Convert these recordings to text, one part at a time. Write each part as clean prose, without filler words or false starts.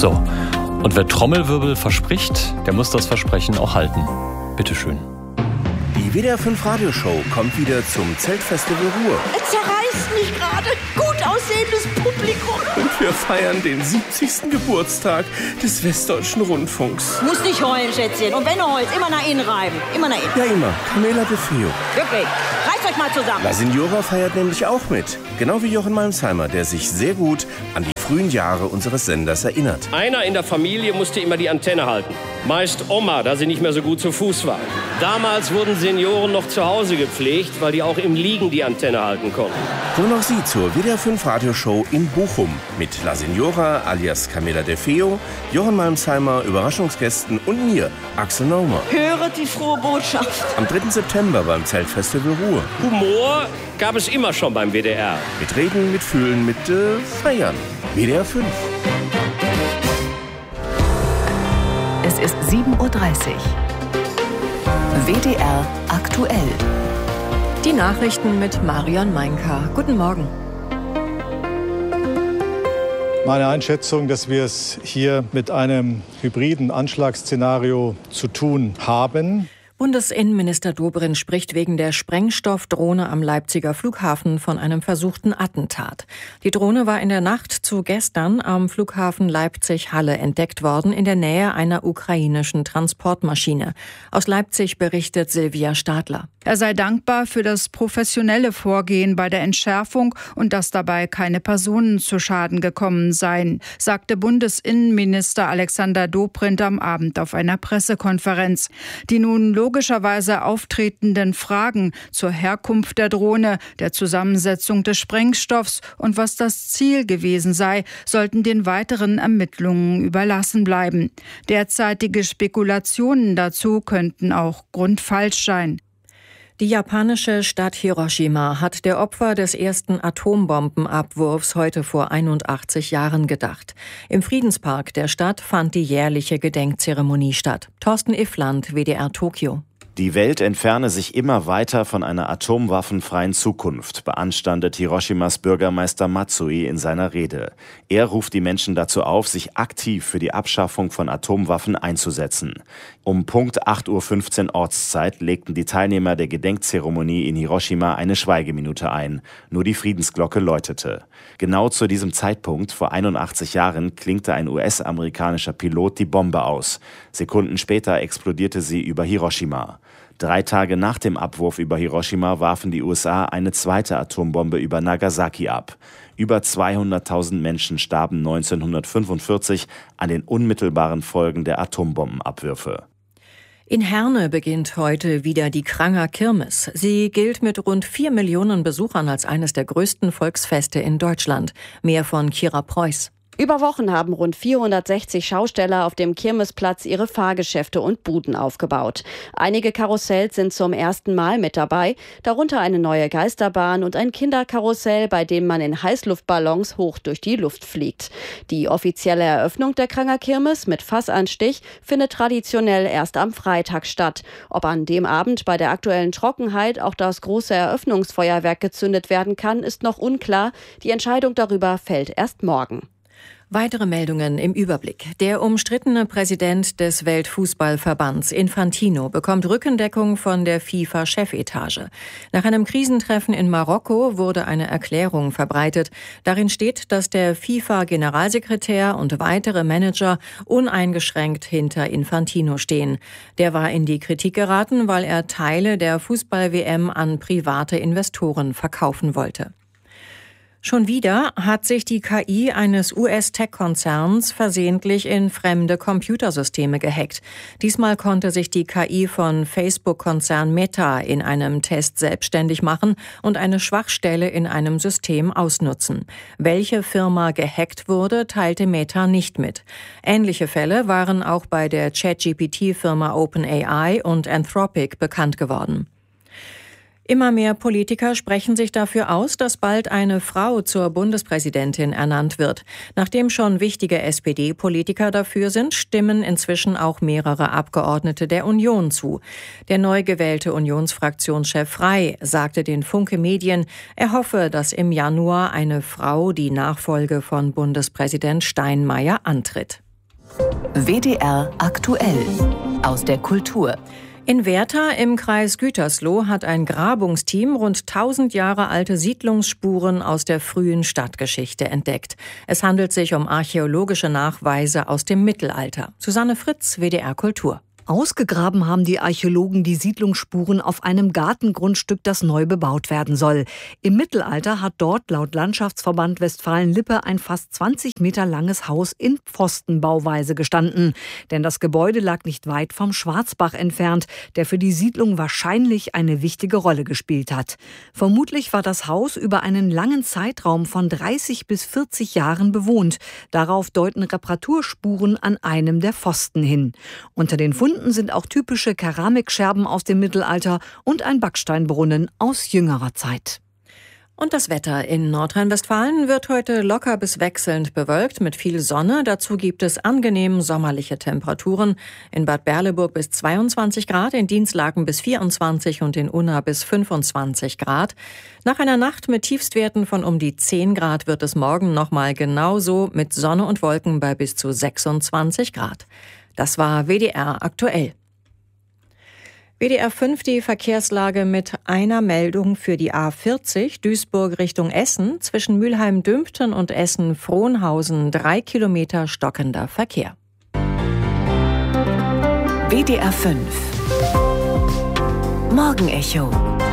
So, und wer Trommelwirbel verspricht, der muss das Versprechen auch halten. Bitteschön. Die WDR 5 Radioshow kommt wieder zum Zeltfestival Ruhr. Es zerreißt mich gerade. Gut aussehendes Publikum. Und wir feiern den 70. Geburtstag des Westdeutschen Rundfunks. Muss nicht heulen, Schätzchen. Und wenn du heulst, immer nach innen reiben. Immer nach innen. Ja, immer. Camela de Feo. Wirklich. Reißt euch mal zusammen. La Signora feiert nämlich auch mit. Genau wie Jochen Malmsheimer, der sich sehr gut an die frühen Jahre unseres Senders erinnert. Einer in der Familie musste immer die Antenne halten. Meist Oma, da sie nicht mehr so gut zu Fuß war. Damals wurden Senioren noch zu Hause gepflegt, weil die auch im Liegen die Antenne halten konnten. Kommen noch Sie zur WDR 5 Radioshow in Bochum mit La Signora alias Camela de Feo, Jochen Malmsheimer, Überraschungsgästen und mir, Axel Naumer. Höret die frohe Botschaft. Am 3. September beim Zeltfestival Ruhr. Humor gab es immer schon beim WDR. Mit Reden, mit Fühlen, mit Feiern. WDR 5. Es ist 7:30 Uhr. WDR aktuell. Die Nachrichten mit Marion Meinka. Guten Morgen. Meine Einschätzung, dass wir es hier mit einem hybriden Anschlagsszenario zu tun haben. Bundesinnenminister Dobrindt spricht wegen der Sprengstoffdrohne am Leipziger Flughafen von einem versuchten Attentat. Die Drohne war in der Nacht zu gestern am Flughafen Leipzig-Halle entdeckt worden, in der Nähe einer ukrainischen Transportmaschine. Aus Leipzig berichtet Silvia Stadler. Er sei dankbar für das professionelle Vorgehen bei der Entschärfung und dass dabei keine Personen zu Schaden gekommen seien, sagte Bundesinnenminister Alexander Dobrindt am Abend auf einer Pressekonferenz. Die nun logischerweise auftretenden Fragen zur Herkunft der Drohne, der Zusammensetzung des Sprengstoffs und was das Ziel gewesen sei, sollten den weiteren Ermittlungen überlassen bleiben. Derzeitige Spekulationen dazu könnten auch grundfalsch sein. Die japanische Stadt Hiroshima hat der Opfer des ersten Atombombenabwurfs heute vor 81 Jahren gedacht. Im Friedenspark der Stadt fand die jährliche Gedenkzeremonie statt. Thorsten Iffland, WDR Tokio. Die Welt entferne sich immer weiter von einer atomwaffenfreien Zukunft, beanstandet Hiroshimas Bürgermeister Matsui in seiner Rede. Er ruft die Menschen dazu auf, sich aktiv für die Abschaffung von Atomwaffen einzusetzen. Um Punkt 8:15 Uhr Ortszeit legten die Teilnehmer der Gedenkzeremonie in Hiroshima eine Schweigeminute ein. Nur die Friedensglocke läutete. Genau zu diesem Zeitpunkt, vor 81 Jahren, klinkte ein US-amerikanischer Pilot die Bombe aus. Sekunden später explodierte sie über Hiroshima. 3 Tage nach dem Abwurf über Hiroshima warfen die USA eine zweite Atombombe über Nagasaki ab. Über 200.000 Menschen starben 1945 an den unmittelbaren Folgen der Atombombenabwürfe. In Herne beginnt heute wieder die Kranger Kirmes. Sie gilt mit rund 4 Millionen Besuchern als eines der größten Volksfeste in Deutschland. Mehr von Kira Preuß. Über Wochen haben rund 460 Schausteller auf dem Kirmesplatz ihre Fahrgeschäfte und Buden aufgebaut. Einige Karussells sind zum ersten Mal mit dabei, darunter eine neue Geisterbahn und ein Kinderkarussell, bei dem man in Heißluftballons hoch durch die Luft fliegt. Die offizielle Eröffnung der Kranger Kirmes mit Fassanstich findet traditionell erst am Freitag statt. Ob an dem Abend bei der aktuellen Trockenheit auch das große Eröffnungsfeuerwerk gezündet werden kann, ist noch unklar. Die Entscheidung darüber fällt erst morgen. Weitere Meldungen im Überblick. Der umstrittene Präsident des Weltfußballverbands Infantino bekommt Rückendeckung von der FIFA-Chefetage. Nach einem Krisentreffen in Marokko wurde eine Erklärung verbreitet. Darin steht, dass der FIFA-Generalsekretär und weitere Manager uneingeschränkt hinter Infantino stehen. Der war in die Kritik geraten, weil er Teile der Fußball-WM an private Investoren verkaufen wollte. Schon wieder hat sich die KI eines US-Tech-Konzerns versehentlich in fremde Computersysteme gehackt. Diesmal konnte sich die KI von Facebook-Konzern Meta in einem Test selbstständig machen und eine Schwachstelle in einem System ausnutzen. Welche Firma gehackt wurde, teilte Meta nicht mit. Ähnliche Fälle waren auch bei der ChatGPT-Firma OpenAI und Anthropic bekannt geworden. Immer mehr Politiker sprechen sich dafür aus, dass bald eine Frau zur Bundespräsidentin ernannt wird. Nachdem schon wichtige SPD-Politiker dafür sind, stimmen inzwischen auch mehrere Abgeordnete der Union zu. Der neu gewählte Unionsfraktionschef Frey sagte den Funke Medien, er hoffe, dass im Januar eine Frau die Nachfolge von Bundespräsident Steinmeier antritt. WDR aktuell aus der Kultur. In Werther im Kreis Gütersloh hat ein Grabungsteam rund 1000 Jahre alte Siedlungsspuren aus der frühen Stadtgeschichte entdeckt. Es handelt sich um archäologische Nachweise aus dem Mittelalter. Susanne Fritz, WDR Kultur. Ausgegraben haben die Archäologen die Siedlungsspuren auf einem Gartengrundstück, das neu bebaut werden soll. Im Mittelalter hat dort laut Landschaftsverband Westfalen-Lippe ein fast 20 Meter langes Haus in Pfostenbauweise gestanden. Denn das Gebäude lag nicht weit vom Schwarzbach entfernt, der für die Siedlung wahrscheinlich eine wichtige Rolle gespielt hat. Vermutlich war das Haus über einen langen Zeitraum von 30 bis 40 Jahren bewohnt. Darauf deuten Reparaturspuren an einem der Pfosten hin. Unter den Funden sind auch typische Keramikscherben aus dem Mittelalter und ein Backsteinbrunnen aus jüngerer Zeit. Und das Wetter in Nordrhein-Westfalen wird heute locker bis wechselnd bewölkt mit viel Sonne. Dazu gibt es angenehm sommerliche Temperaturen. In Bad Berleburg bis 22 Grad, in Dinslaken bis 24 und in Unna bis 25 Grad. Nach einer Nacht mit Tiefstwerten von um die 10 Grad wird es morgen nochmal genauso mit Sonne und Wolken bei bis zu 26 Grad. Das war WDR aktuell. WDR 5 die Verkehrslage mit einer Meldung für die A40 Duisburg Richtung Essen. Zwischen Mülheim-Dümpten und Essen-Frohnhausen 3 Kilometer stockender Verkehr. WDR 5 Morgenecho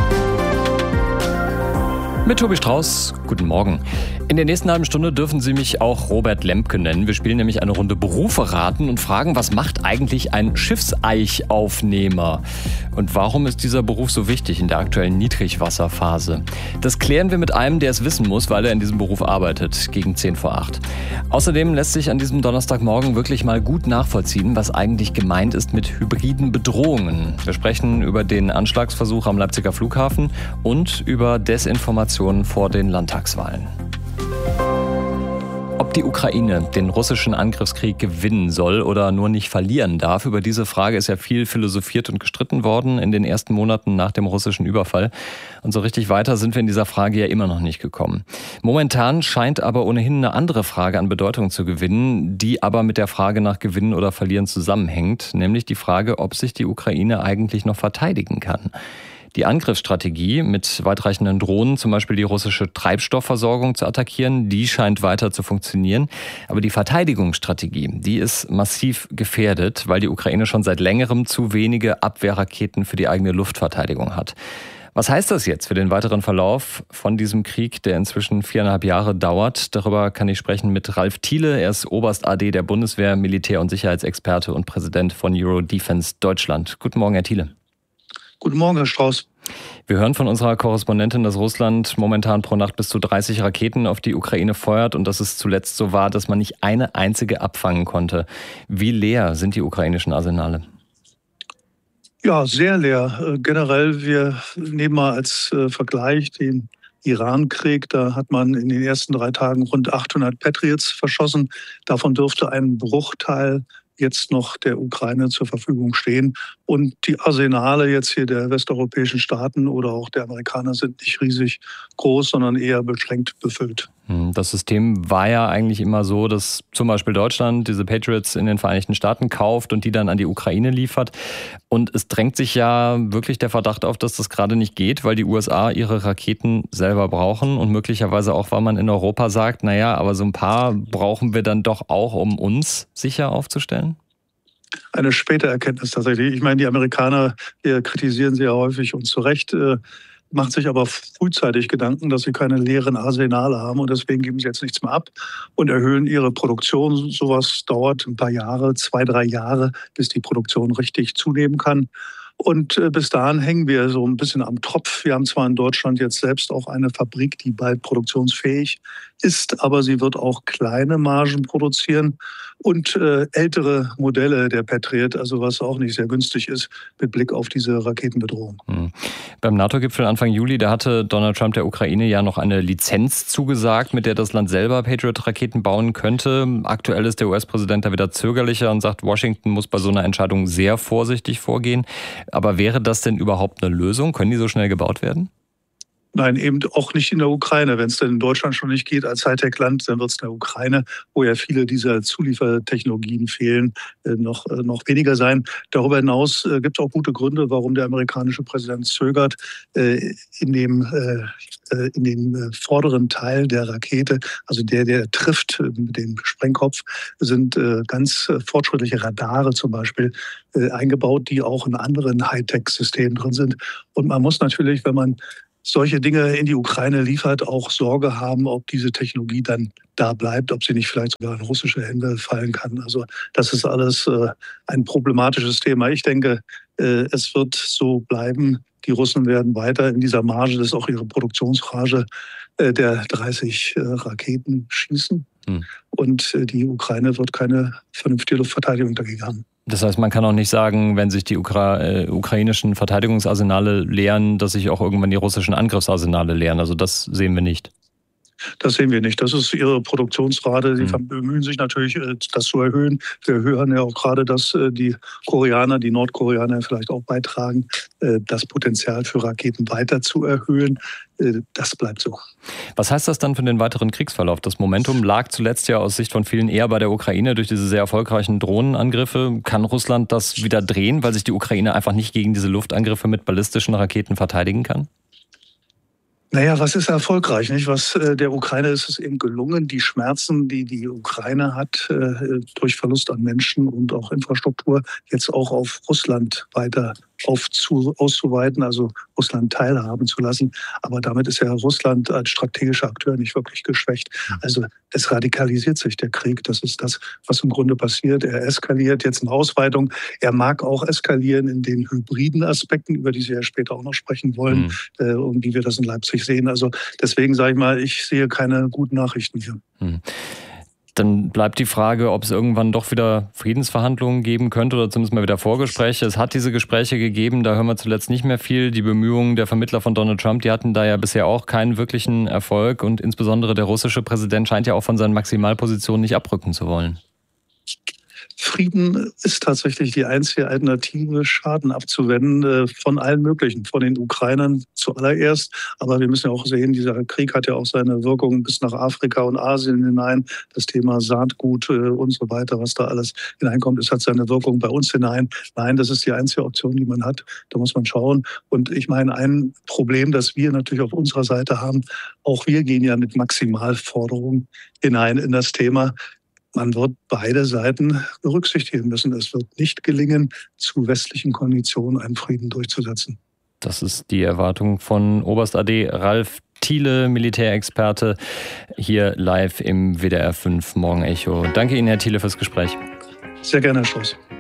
Mit Tobi Strauß, guten Morgen. In der nächsten halben Stunde dürfen Sie mich auch Robert Lempke nennen. Wir spielen nämlich eine Runde Berufe raten und fragen, was macht eigentlich ein Schiffseichaufnehmer? Und warum ist dieser Beruf so wichtig in der aktuellen Niedrigwasserphase? Das klären wir mit einem, der es wissen muss, weil er in diesem Beruf arbeitet, gegen 10 vor 8. Außerdem lässt sich an diesem Donnerstagmorgen wirklich mal gut nachvollziehen, was eigentlich gemeint ist mit hybriden Bedrohungen. Wir sprechen über den Anschlagsversuch am Leipziger Flughafen und über Desinformationen vor den Landtagswahlen. Ob die Ukraine den russischen Angriffskrieg gewinnen soll oder nur nicht verlieren darf, über diese Frage ist ja viel philosophiert und gestritten worden in den ersten Monaten nach dem russischen Überfall. Und so richtig weiter sind wir in dieser Frage ja immer noch nicht gekommen. Momentan scheint aber ohnehin eine andere Frage an Bedeutung zu gewinnen, die aber mit der Frage nach Gewinnen oder Verlieren zusammenhängt, nämlich die Frage, ob sich die Ukraine eigentlich noch verteidigen kann. Die Angriffsstrategie, mit weitreichenden Drohnen zum Beispiel die russische Treibstoffversorgung zu attackieren, die scheint weiter zu funktionieren. Aber die Verteidigungsstrategie, die ist massiv gefährdet, weil die Ukraine schon seit längerem zu wenige Abwehrraketen für die eigene Luftverteidigung hat. Was heißt das jetzt für den weiteren Verlauf von diesem Krieg, der inzwischen 4,5 Jahre dauert? Darüber kann ich sprechen mit Ralf Thiele. Er ist Oberst AD der Bundeswehr, Militär- und Sicherheitsexperte und Präsident von Eurodefense Deutschland. Guten Morgen, Herr Thiele. Guten Morgen, Herr Strauß. Wir hören von unserer Korrespondentin, dass Russland momentan pro Nacht bis zu 30 Raketen auf die Ukraine feuert und dass es zuletzt so war, dass man nicht eine einzige abfangen konnte. Wie leer sind die ukrainischen Arsenale? Ja, sehr leer. Generell, wir nehmen mal als Vergleich den Iran-Krieg. Da hat man in den ersten 3 Tagen rund 800 Patriots verschossen. Davon dürfte ein Bruchteil jetzt noch der Ukraine zur Verfügung stehen. Und die Arsenale jetzt hier der westeuropäischen Staaten oder auch der Amerikaner sind nicht riesig groß, sondern eher beschränkt befüllt. Das System war ja eigentlich immer so, dass zum Beispiel Deutschland diese Patriots in den Vereinigten Staaten kauft und die dann an die Ukraine liefert. Und es drängt sich ja wirklich der Verdacht auf, dass das gerade nicht geht, weil die USA ihre Raketen selber brauchen und möglicherweise auch, weil man in Europa sagt, naja, aber so ein paar brauchen wir dann doch auch, um uns sicher aufzustellen? Eine späte Erkenntnis tatsächlich. Ich meine, die Amerikaner, wir kritisieren sie ja häufig und zu Recht, machen sich aber frühzeitig Gedanken, dass sie keine leeren Arsenale haben und deswegen geben sie jetzt nichts mehr ab und erhöhen ihre Produktion. Sowas dauert ein paar Jahre, 2, 3 Jahre, bis die Produktion richtig zunehmen kann. Und bis dahin hängen wir so ein bisschen am Tropf. Wir haben zwar in Deutschland jetzt selbst auch eine Fabrik, die bald produktionsfähig ist, aber sie wird auch kleine Margen produzieren und ältere Modelle der Patriot, also was auch nicht sehr günstig ist mit Blick auf diese Raketenbedrohung. Beim NATO-Gipfel Anfang Juli, da hatte Donald Trump der Ukraine ja noch eine Lizenz zugesagt, mit der das Land selber Patriot-Raketen bauen könnte. Aktuell ist der US-Präsident da wieder zögerlicher und sagt, Washington muss bei so einer Entscheidung sehr vorsichtig vorgehen. Aber wäre das denn überhaupt eine Lösung? Können die so schnell gebaut werden? Nein, eben auch nicht in der Ukraine. Wenn es denn in Deutschland schon nicht geht als Hightech-Land, dann wird es in der Ukraine, wo ja viele dieser Zuliefertechnologien fehlen, noch weniger sein. Darüber hinaus gibt es auch gute Gründe, warum der amerikanische Präsident zögert. In dem vorderen Teil der Rakete, also der trifft mit dem Sprengkopf, sind ganz fortschrittliche Radare zum Beispiel eingebaut, die auch in anderen Hightech-Systemen drin sind. Und man muss natürlich, wenn man solche Dinge in die Ukraine liefert, auch Sorge haben, ob diese Technologie dann da bleibt, ob sie nicht vielleicht sogar in russische Hände fallen kann. Also das ist alles ein problematisches Thema. Ich denke, es wird so bleiben. Die Russen werden weiter in dieser Marge, das ist auch ihre Produktionsrate, der 30 Raketen schießen. Und die Ukraine wird keine vernünftige Luftverteidigung dagegen haben. Das heißt, man kann auch nicht sagen, wenn sich die ukrainischen Verteidigungsarsenale leeren, dass sich auch irgendwann die russischen Angriffsarsenale leeren. Also das sehen wir nicht. Das sehen wir nicht. Das ist ihre Produktionsrate. Sie bemühen sich natürlich, das zu erhöhen. Wir hören ja auch gerade, dass die Nordkoreaner vielleicht auch beitragen, das Potenzial für Raketen weiter zu erhöhen. Das bleibt so. Was heißt das dann für den weiteren Kriegsverlauf? Das Momentum lag zuletzt ja aus Sicht von vielen eher bei der Ukraine durch diese sehr erfolgreichen Drohnenangriffe. Kann Russland das wieder drehen, weil sich die Ukraine einfach nicht gegen diese Luftangriffe mit ballistischen Raketen verteidigen kann? Naja, was ist erfolgreich, nicht? Was der Ukraine ist es eben gelungen, die Schmerzen, die die Ukraine hat, durch Verlust an Menschen und auch Infrastruktur, jetzt auch auf Russland weiter auszuweiten, also Russland teilhaben zu lassen. Aber damit ist ja Russland als strategischer Akteur nicht wirklich geschwächt. Also es radikalisiert sich der Krieg. Das ist das, was im Grunde passiert. Er eskaliert jetzt in Ausweitung. Er mag auch eskalieren in den hybriden Aspekten, über die Sie ja später auch noch sprechen wollen, und wie wir das in Leipzig sehen. Also deswegen sage ich mal, ich sehe keine guten Nachrichten hier. Dann bleibt die Frage, ob es irgendwann doch wieder Friedensverhandlungen geben könnte oder zumindest mal wieder Vorgespräche. Es hat diese Gespräche gegeben, da hören wir zuletzt nicht mehr viel. Die Bemühungen der Vermittler von Donald Trump, die hatten da ja bisher auch keinen wirklichen Erfolg. Und insbesondere der russische Präsident scheint ja auch von seinen Maximalpositionen nicht abrücken zu wollen. Frieden ist tatsächlich die einzige Alternative, Schaden abzuwenden von allen möglichen, von den Ukrainern zuallererst. Aber wir müssen ja auch sehen, dieser Krieg hat ja auch seine Wirkung bis nach Afrika und Asien hinein. Das Thema Saatgut und so weiter, was da alles hineinkommt, es hat seine Wirkung bei uns hinein. Nein, das ist die einzige Option, die man hat. Da muss man schauen. Und ich meine, ein Problem, das wir natürlich auf unserer Seite haben, auch wir gehen ja mit Maximalforderungen hinein in das Thema. Man wird beide Seiten berücksichtigen müssen. Es wird nicht gelingen, zu westlichen Konditionen einen Frieden durchzusetzen. Das ist die Erwartung von Oberst AD Ralf Thiele, Militärexperte, hier live im WDR 5 Morgenecho. Danke Ihnen, Herr Thiele, fürs Gespräch. Sehr gerne, Herr Stoß.